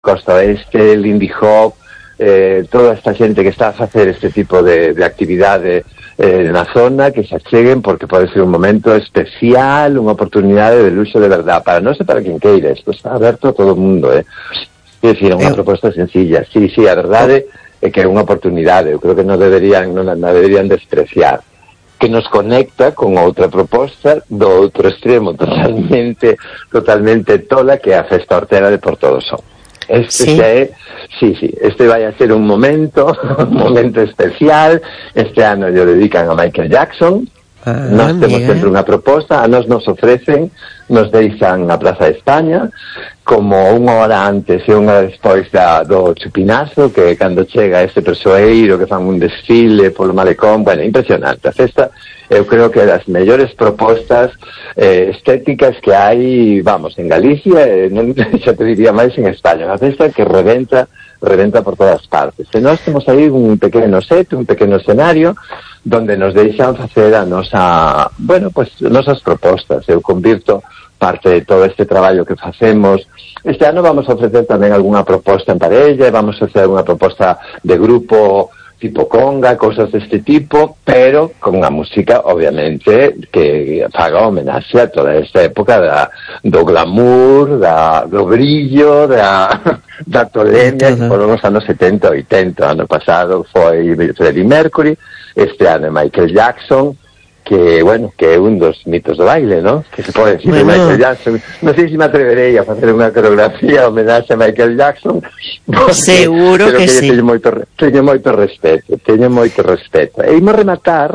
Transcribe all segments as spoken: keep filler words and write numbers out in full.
Costa Oeste, Lindy Hop, eh, toda esta xente que está a facer este tipo de, de actividade eh, na zona, que se acheguen porque pode ser un momento especial, unha oportunidade de luxo de verdad, para non sei para quen queira, isto está aberto a todo o mundo, eh. É dicir, unha proposta sencilla, sí, sí, a verdade é que é unha oportunidade, eu creo que non deberían, non, non deberían despreciar, que nos conecta con outra proposta do outro extremo totalmente, totalmente tola, que é a Festa Hortera de Portodosón. Este sí. é, sí, sí, este vai a ser un momento, un momento especial. Este ano lle dedican a Michael Jackson. Ah, nós temos sempre unha proposta, a nós nos ofrecen, nos deixan a Plaza de España como unha hora antes e unha hora despois da, do chupinazo, que cando chega este persoeiro que fan un desfile polo malecón, bueno, impresionante. A festa, eu creo que é das mellores propostas eh, estéticas que hai, vamos, en Galicia, e non, xa te diría máis en España, unha festa que reventa, reventa por todas partes. E nós temos aí un pequeno set, un pequeno escenario, donde nos deixan facer a nosa, bueno, pues, nosas propostas. Eu convirto parte de todo este traballo que facemos. Este ano vamos a ofrecer tamén algunha proposta en parella, vamos a hacer unha proposta de grupo tipo conga, cosas deste tipo, pero con unha música, obviamente, que faga homenaxe a toda esta época da, do glamour, da, do brillo, da, da tolemia, que foron os anos setenta e oitenta. Ano pasado foi Freddie Mercury, este ano é Michael Jackson, que, bueno, que é un dos mitos do baile, ¿no? Que se pode decir bueno. de Michael Jackson. Non sei se me atreverei a facer unha coreografía homenaxe a Michael Jackson. Porque, seguro que, que sí. Teño moito, teño moito respeto, teño moito respeto. E imos rematar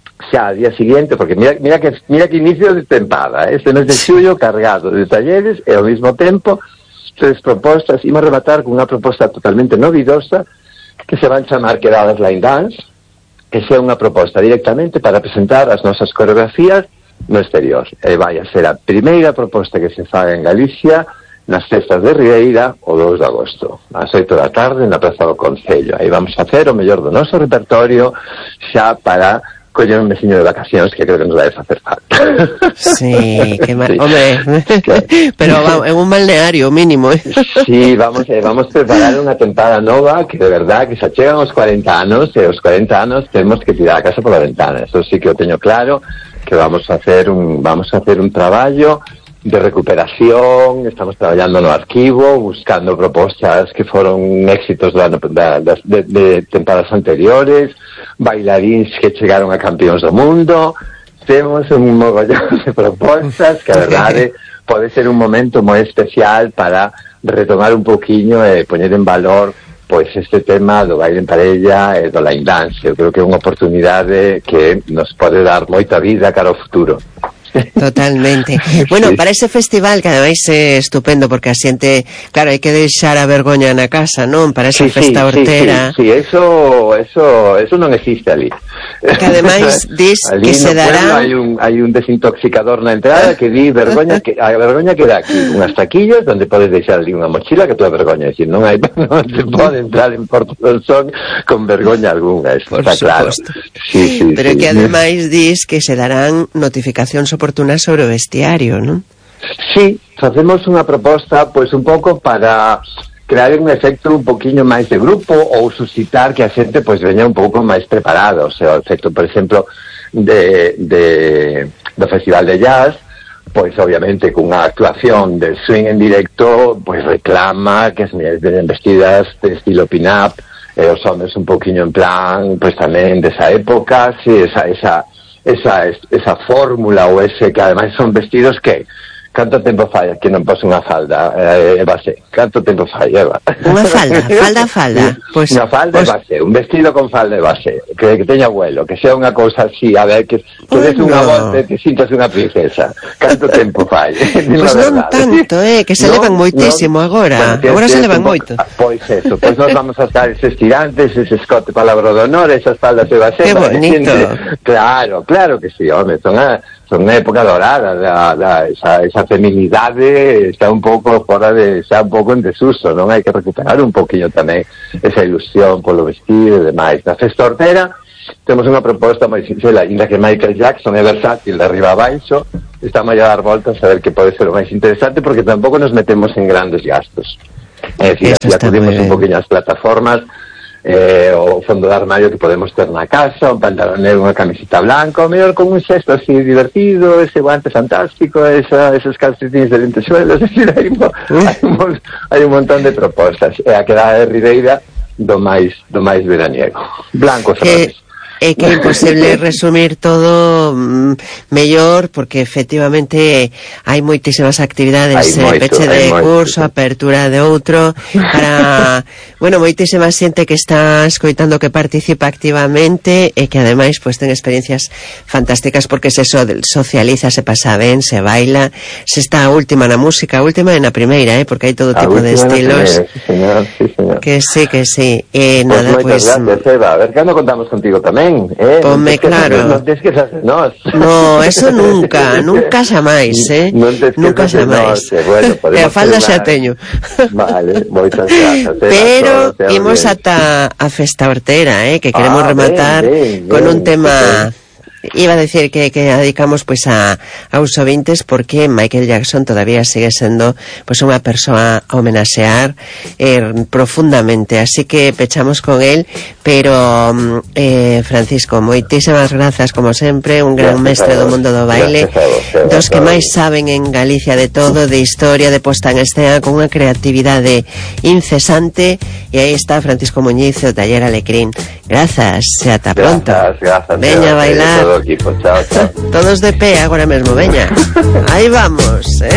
xa al día siguiente, porque mira, mira que mira que inicio de tempada, ¿eh? Este mes de xullo cargado de talleres e ao mesmo tempo tres propostas. Imos rematar con unha proposta totalmente novidosa que se van chamar Quedadas Line Dance, que sea unha proposta directamente para presentar as nosas coreografías no exterior. E vai a ser a primeira proposta que se faga en Galicia nas festas de Ribeira o dous de agosto, ás oito da tarde na Praza do Concello. Aí vamos a hacer o mellor do noso repertorio xa para coller un veciño de vacacións, que creo que nos vai facer falta. Sí, que mal, sí. Hombre, pero vamos, en un balneario mínimo, ¿eh? Sí, vamos, eh, vamos a preparar unha tempada nova que de verdad que se achegan os cuarenta anos, e os cuarenta anos temos que tirar a casa pola ventana. Eso sí que o teño claro, que vamos a hacer un vamos a hacer un traballo de recuperación. Estamos traballando no arquivo, buscando propostas que foron éxitos do ano, da, da, de, de tempadas anteriores, bailarins que chegaron a campeóns do mundo. Temos un mogollón de propostas que a verdade pode ser un momento moi especial para retomar un poquinho e poñer en valor pois este tema do baile en parella e do line dance. Eu creo que é unha oportunidade que nos pode dar moita vida cara ao futuro. Totalmente. Bueno, sí. Para ese festival que ademais é estupendo, porque a xente, claro, hai que deixar a vergoña na casa, non? Para esa sí, festa sí, hortera. Sí, sí, sí, eso, eso, eso non existe ali. Que ademais dis que se dará. Hai un, hai un desintoxicador na entrada que di vergoña, que a vergoña queda aquí, unhas taquillas onde podes deixar ali unha mochila que toda vergoña, é dicir, non hai, non se pode entrar en Portodosón con vergoña algunha, eso está claro. Sí, sí, pero sí. Que ademais dis que se darán notificacións oportunas sobre o vestiario, non? Sí, facemos unha proposta pois un pouco para crear un efecto un poquinho máis de grupo ou suscitar que a xente pois veña un pouco máis preparada, o sea, o efecto, por exemplo, de, de do Festival de Jazz, pois obviamente cunha actuación de swing en directo, pois reclama que as mulleres veñen vestidas de estilo pin-up, e os homens un poquinho en plan, pois tamén desa época, sí, esa esa esa esa fórmula ou ese que ademais son vestidos que canto tempo fai que non pose unha falda eh, base, canto tempo fai Eva? Unha falda, falda, falda pues, unha falda pues... base, un vestido con falda de base que, que teña vuelo, que sea unha cousa así, a ver, que, que des unha volta que sintas unha princesa, canto tempo fai? Pois pues non tanto, eh, que se no, levan moitísimo no, agora bueno, agora se levan moito pois eso, pois nos vamos a estar eses tirantes, ese escote palabra de honor, esas faldas de base. Que bonito. Claro, claro que sí, home, son a son unha época dorada, da, da, esa, esa feminidade está un pouco fora de, está un pouco en desuso, non? Hai que recuperar un poquinho tamén esa ilusión polo vestido e demais. Na Festa Hortera temos unha proposta moi sincera, inda que Michael Jackson é versátil de arriba a baixo, estamos a dar voltas a ver que pode ser o máis interesante, porque tampouco nos metemos en grandes gastos. É dicir, Eso ya está tuvimos moi un ben. poquinho as plataformas, eh, o fondo de armario que podemos ter na casa, un pantalón negro, unha camiseta blanca, o mellor con un xesto así divertido, ese guante fantástico, esa, esos calcetines de lentejuelas, es decir, hai, mo, hai, un, mon- hai un montón de propostas, e a quedada de Ribeira do máis do máis veraniego, blancos Que, roses. é que é imposible resumir todo mm, mellor, porque efectivamente hai moitísimas actividades, Hai moito, eh, peche hai de moito, curso, sí. apertura de outro, para, bueno, moitísima xente que está escoitando, que participa activamente e que ademais pues ten experiencias fantásticas, porque se so, socializa, se pasa ben, se baila, se está a última na música, a última e na primeira, eh, porque hai todo A tipo de última na estilos. primeira, sí, señor, sí, señor. Que sí, que sí. E Pues nada, moitas pues... gracias, Eva. A ver, cando contamos contigo tamén, eh? Home, Non te esquezas, claro. non te esquezas de nós. No, eso nunca, nunca xa máis, eh? Non te esquezas Nunca xa de nós, máis. que bueno, E podemos a falda ter xa unha- teño. Vale, moitas grazas. Eva, Pero todo sea imos bien. ata a festa hortera, eh? Que queremos Ah, rematar ben, ben, con un ben, tema... Iba a decir que, que dedicamos pues a, a os ouvintes, porque Michael Jackson todavía sigue sendo pues unha persoa a homenaxear eh, profundamente, así que pechamos con él. Pero mm, eh, Francisco, moitísimas grazas como sempre, un gran Gracias mestre a do vos. mundo do baile, Gracias a vos, Eva, dos que todo máis bien. saben en Galicia de todo, de historia, de posta en escena, con unha creatividade incesante. E aí está Francisco Muñiz, o Taller Alecrín. Grazas, e ata pronto. Gracias, gracias. Veña a Eva, bailar. todo o equipo. Chao, chao. Todos de pé agora mesmo, veña. Aí vamos, eh.